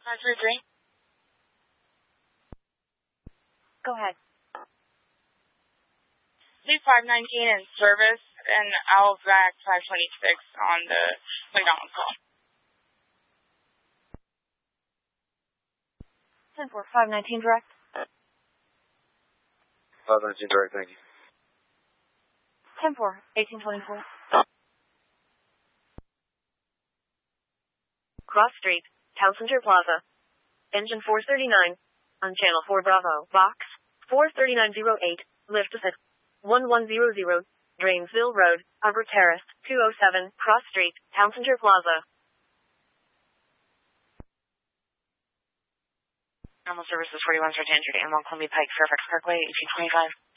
533. Go ahead. C519 in service, and Outback 526 on the McDonald's call. 10-4, 519 direct. 519 direct, thank you. 10-4, 1824. Cross Street, Town Center Plaza. Engine 439. On Channel 4 Bravo. Box 43908. Lift at 1100. Drainsville Road, Upper Terrace, 207. Cross Street, Town Center Plaza. Normal services 41 Sergeant Andrew, M1 Columbia Pike, Fairfax Parkway, 1825.